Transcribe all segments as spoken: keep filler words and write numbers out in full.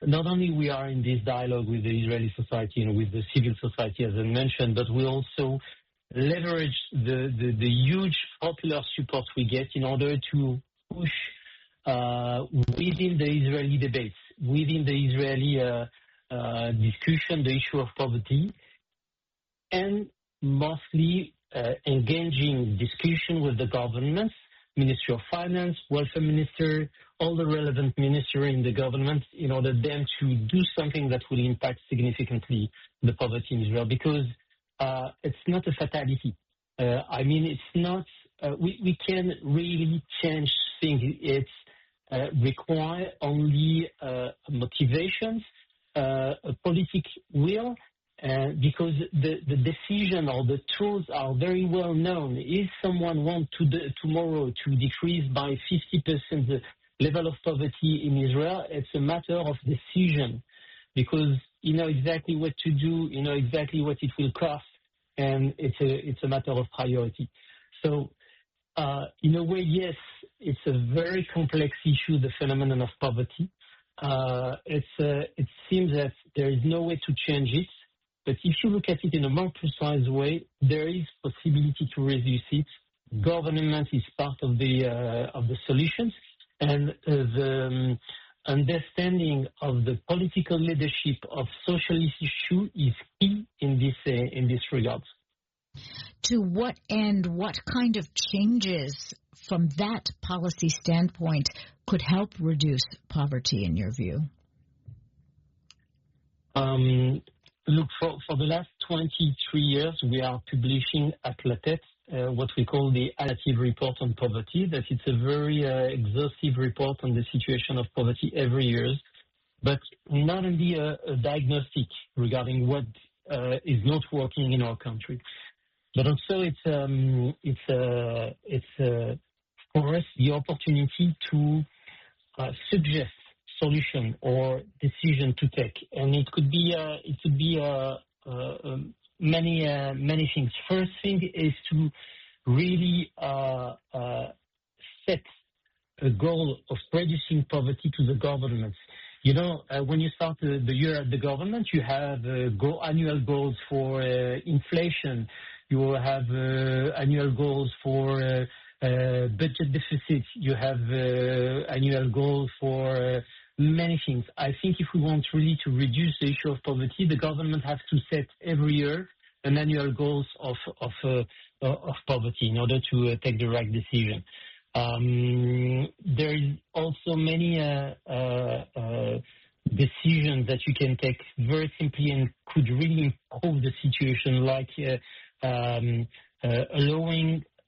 not only we are in this dialogue with the Israeli society and with the civil society, as I mentioned, but we also leverage the, the, the huge popular support we get in order to push uh, within the Israeli debates, within the Israeli uh, uh, discussion, the issue of poverty, and mostly uh, engaging discussion with the governments, Ministry of Finance, Welfare Minister, all the relevant ministers in the government in order them to do something that will impact significantly the poverty in Israel, because uh, it's not a fatality. Uh, I mean, it's not, uh, we, we can really change things. It's uh, require only uh, motivations, uh, a politic will, Uh, because the, the decision or the tools are very well known. If someone wants to de- tomorrow to decrease by fifty percent the level of poverty in Israel, it's a matter of decision, because you know exactly what to do, you know exactly what it will cost, and it's a, it's a matter of priority. So uh, in a way, yes, it's a very complex issue, the phenomenon of poverty. Uh, it's, uh, it seems that there is no way to change it. But if you look at it in a more precise way, there is possibility to reduce it. Government is part of the uh, of the solutions, and uh, the um, understanding of the political leadership of socialist issue is key in this uh, in this regard. To what end, what kind of changes from that policy standpoint could help reduce poverty, in your view? Um, Look, for, for the last twenty-three years, we are publishing at La Tête uh, what we call the Alative Report on Poverty. That it's a very uh, exhaustive report on the situation of poverty every year, but not only a, a diagnostic regarding what uh, is not working in our country, but also it's um, it's uh, it's uh, for us the opportunity to uh, suggest solution or decision to take, and it could be uh, it could be uh, uh, um, many uh, many things. First thing is to really uh, uh, set a goal of reducing poverty to the governments. You know, uh, when you start uh, the year at the government, you have uh, go annual goals for uh, inflation. You have uh, annual goals for uh, uh, budget deficit. You have uh, annual goals for uh, many things. I think if we want really to reduce the issue of poverty, the government has to set every year an annual goals of of uh, of poverty in order to uh, take the right decision. Um, there is also many uh, uh, uh, decisions that you can take very simply and could really improve the situation, like uh, um, uh, allowing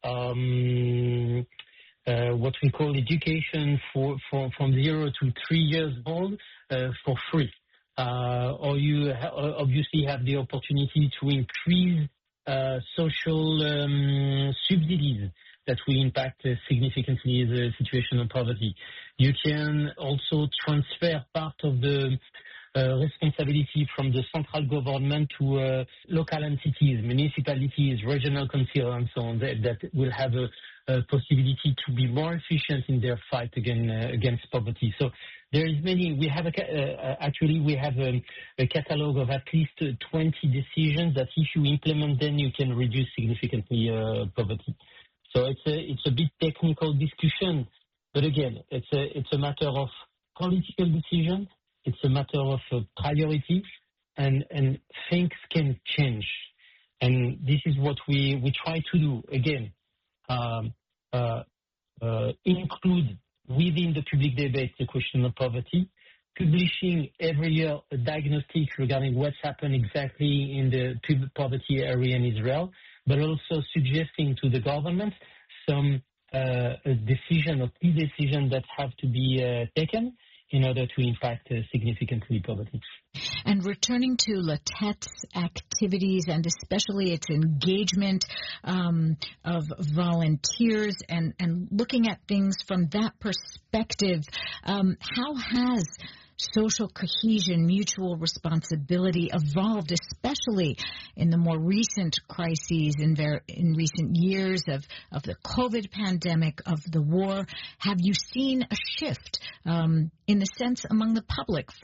um, Uh, what we call education for, for from zero to three years old uh, for free. Uh, or you ha- obviously have the opportunity to increase uh, social um, subsidies that will impact uh, significantly the situation of poverty. You can also transfer part of the uh, responsibility from the central government to uh, local entities, municipalities, regional council, and so on, that, that will have a Uh, possibility to be more efficient in their fight again, uh, against poverty. So there is many. We have a, uh, actually we have a, a catalog of at least uh, twenty decisions that if you implement them, you can reduce significantly uh, poverty. So it's a it's a bit technical discussion, but again, it's a it's a matter of political decision. It's a matter of uh, priority, and and things can change, and this is what we we try to do again. Um, uh, uh, include within the public debate the question of poverty, publishing every year a diagnostic regarding what's happened exactly in the poverty area in Israel, but also suggesting to the government some uh, a decision or key decisions that have to be uh, taken in order to impact uh, significantly poverty. And returning to La Tête's activities and especially its engagement um, of volunteers and, and looking at things from that perspective, um, how has social cohesion, mutual responsibility evolved, especially in the more recent crises in, ver- in recent years of, of the COVID pandemic, of the war? Have you seen a shift um, in the sense among the public